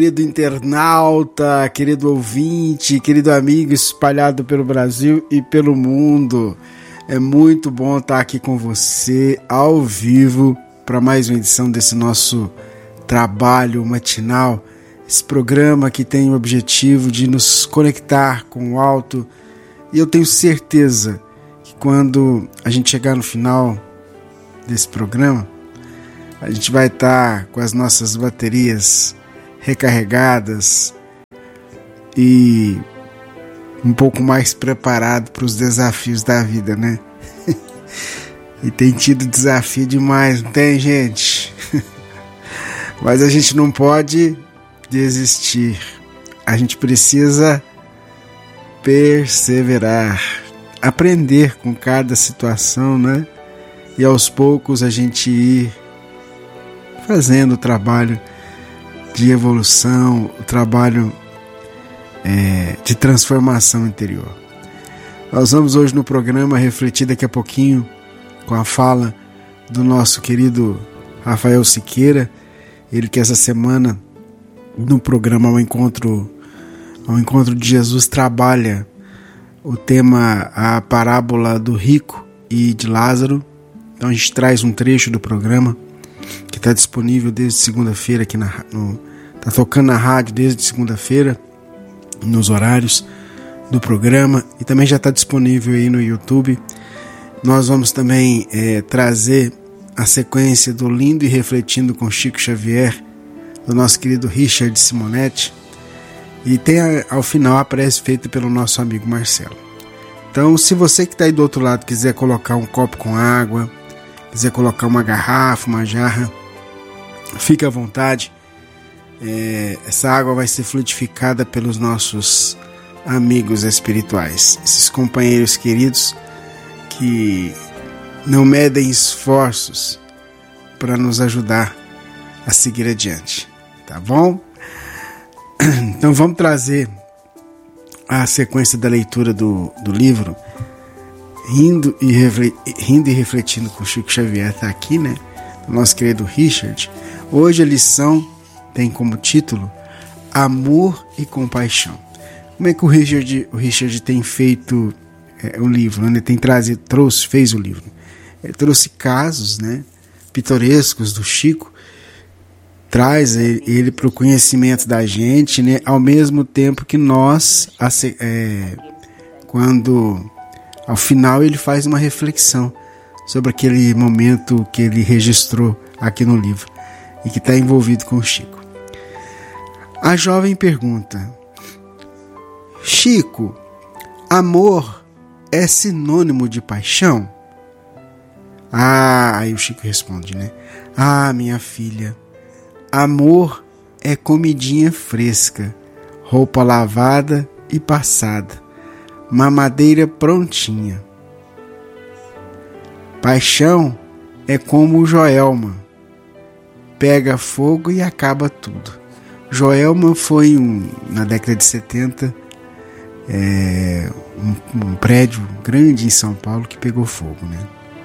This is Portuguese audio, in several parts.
Querido internauta, querido ouvinte, querido amigo espalhado pelo Brasil e pelo mundo, é muito bom estar aqui com você ao vivo para mais uma edição desse nosso trabalho matinal, esse programa que tem o objetivo de nos conectar com o alto, e eu tenho certeza que quando a gente chegar no final desse programa, a gente vai estar com as nossas baterias recarregadas e um pouco mais preparado para os desafios da vida, né? E tem tido desafio demais, não tem, gente? Mas a gente não pode desistir. A gente precisa perseverar, aprender com cada situação, né? E aos poucos a gente ir fazendo o trabalho de evolução, o trabalho de transformação interior. Nós vamos hoje no programa refletir daqui a pouquinho com a fala do nosso querido Rafael Siqueira, ele que essa semana no programa ao encontro de Jesus trabalha o tema, a parábola do rico e de Lázaro. Então a gente traz um trecho do programa que está disponível desde segunda-feira aqui tá tocando na rádio desde segunda-feira nos horários do programa, e também já está disponível aí no YouTube. Nós vamos também trazer a sequência do Lindo e Refletindo com Chico Xavier, do nosso querido Richard Simonetti, e tem ao final a prece feita pelo nosso amigo Marcelo. Então, se você que está aí do outro lado quiser colocar um copo com água, quiser colocar uma garrafa, uma jarra, fique à vontade. Essa água vai ser fluidificada pelos nossos amigos espirituais, esses companheiros queridos que não medem esforços para nos ajudar a seguir adiante, tá bom? Então vamos trazer a sequência da leitura do livro Rindo e Refletindo com Chico Xavier, tá aqui, né? O nosso querido Richard. Hoje a lição tem como título Amor e Compaixão. Como é que o Richard tem feito o livro, né? Ele fez o livro. Ele trouxe casos, né, pitorescos do Chico, traz ele para o conhecimento da gente, né, ao mesmo tempo que nós, quando ao final ele faz uma reflexão sobre aquele momento que ele registrou aqui no livro e que está envolvido com o Chico. A jovem pergunta: Chico, amor é sinônimo de paixão? Aí o Chico responde, né? Minha filha, amor é comidinha fresca, roupa lavada e passada, mamadeira prontinha. Paixão é como o Joelma, pega fogo e acaba tudo. Joelma foi na década de 70, um prédio grande em São Paulo que pegou fogo, né?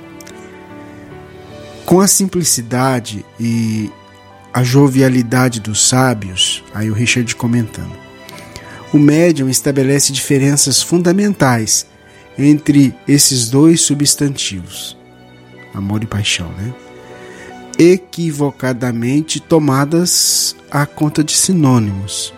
Com a simplicidade e a jovialidade dos sábios, aí o Richard comentando, o médium estabelece diferenças fundamentais entre esses dois substantivos, amor e paixão, né? Equivocadamente tomadas à conta de sinônimos.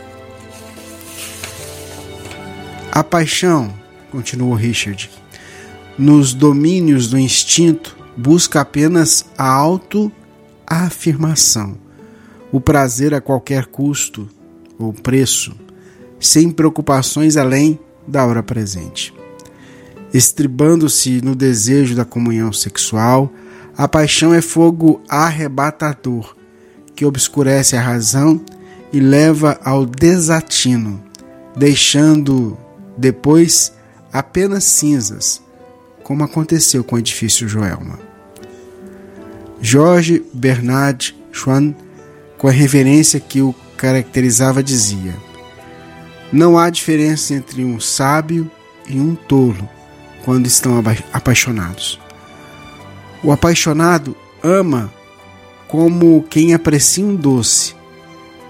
A paixão, continuou Richard, nos domínios do instinto, busca apenas a autoafirmação, o prazer a qualquer custo ou preço, sem preocupações além da hora presente. Estribando-se no desejo da comunhão sexual, a paixão é fogo arrebatador, que obscurece a razão e leva ao desatino, deixando depois apenas cinzas, como aconteceu com o edifício Joelma. Jorge Bernard Shaw, com a reverência que o caracterizava, dizia: não há diferença entre um sábio e um tolo quando estão apaixonados. O apaixonado ama como quem aprecia um doce,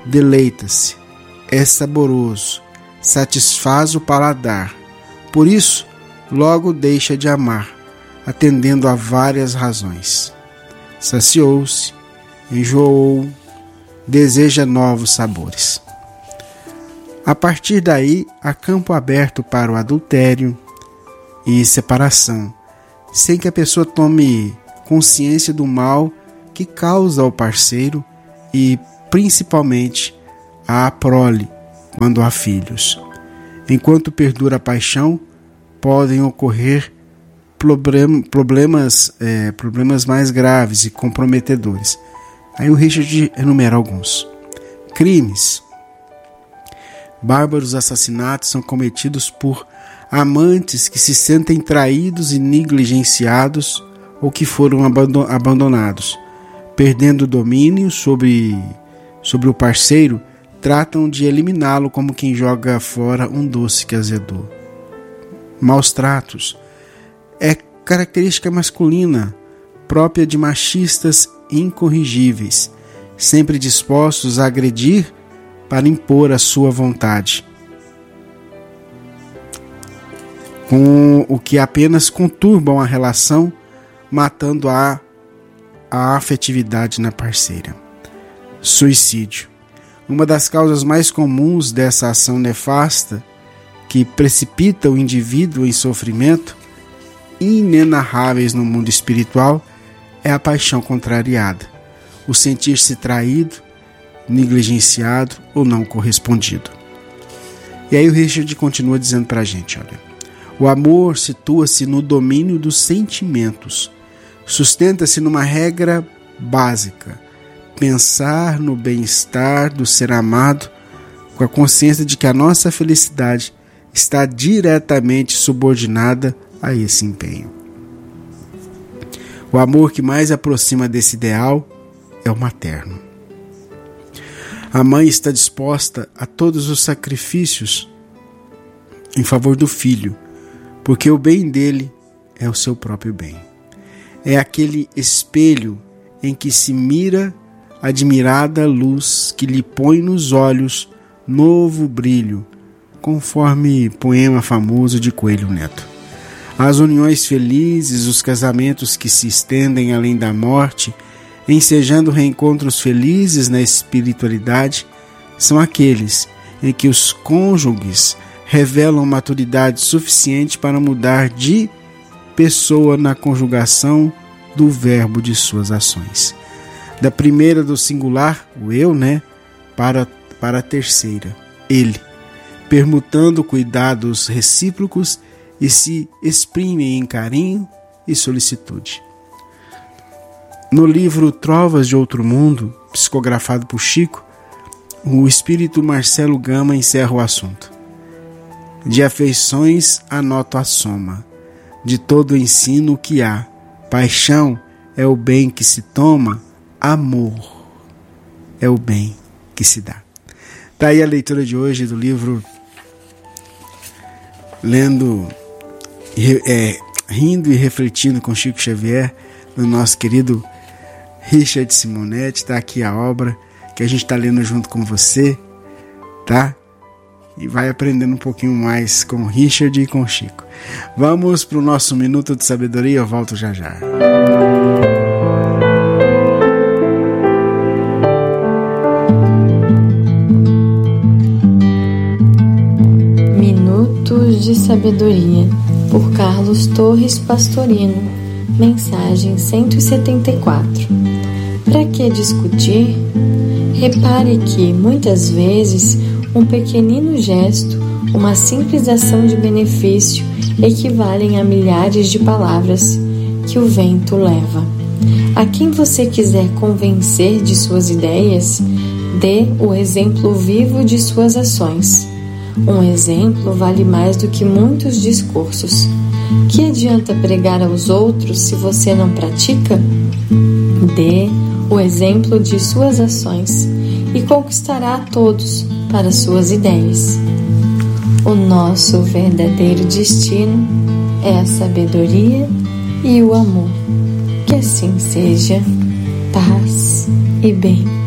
deleita-se, é saboroso, satisfaz o paladar. Por isso, logo deixa de amar, atendendo a várias razões. Saciou-se, enjoou, deseja novos sabores. A partir daí, há campo aberto para o adultério e separação, sem que a pessoa tome consciência do mal que causa ao parceiro e, principalmente, à prole, quando há filhos. Enquanto perdura a paixão, podem ocorrer problemas mais graves e comprometedores. Aí o Richard enumera alguns. Crimes. Bárbaros assassinatos são cometidos por amantes que se sentem traídos e negligenciados ou que foram abandonados. Perdendo o domínio sobre o parceiro, tratam de eliminá-lo como quem joga fora um doce que azedou. Maus tratos. É característica masculina, própria de machistas incorrigíveis, sempre dispostos a agredir para impor a sua vontade, com o que apenas conturbam a relação, matando a afetividade na parceira. Suicídio. Uma das causas mais comuns dessa ação nefasta, que precipita o indivíduo em sofrimento inenarráveis no mundo espiritual, é a paixão contrariada, o sentir-se traído, negligenciado ou não correspondido. E aí o Richard continua dizendo para a gente, olha, o amor situa-se no domínio dos sentimentos, sustenta-se numa regra básica, pensar no bem-estar do ser amado com a consciência de que a nossa felicidade está diretamente subordinada a esse empenho. O amor que mais aproxima desse ideal é o materno. A mãe está disposta a todos os sacrifícios em favor do filho, porque o bem dele é o seu próprio bem. É aquele espelho em que se mira a admirada luz que lhe põe nos olhos novo brilho, conforme poema famoso de Coelho Neto. As uniões felizes, os casamentos que se estendem além da morte, ensejando reencontros felizes na espiritualidade, são aqueles em que os cônjuges revelam maturidade suficiente para mudar de pessoa na conjugação do verbo de suas ações. Da primeira do singular, o eu, para a terceira, ele, permutando cuidados recíprocos e se exprimem em carinho e solicitude. No livro Trovas de Outro Mundo, psicografado por Chico, o espírito Marcelo Gama encerra o assunto. De afeições anoto a soma, de todo o ensino que há. Paixão é o bem que se toma, amor é o bem que se dá. Está aí a leitura de hoje do livro Rindo e Refletindo com Chico Xavier, do nosso querido Richard Simonetti. Está aqui a obra que a gente está lendo junto com você, tá? E vai aprendendo um pouquinho mais com o Richard e com o Chico. Vamos para o nosso Minuto de Sabedoria, eu volto já já. Minutos de Sabedoria, por Carlos Torres Pastorino. Mensagem 174. Para que discutir? Repare que, muitas vezes, um pequenino gesto, uma simples ação de benefício equivalem a milhares de palavras que o vento leva. A quem você quiser convencer de suas ideias, dê o exemplo vivo de suas ações. Um exemplo vale mais do que muitos discursos. Que adianta pregar aos outros se você não pratica? Dê o exemplo de suas ações e conquistará a todos para suas ideias. O nosso verdadeiro destino é a sabedoria e o amor. Que assim seja. Paz e bem.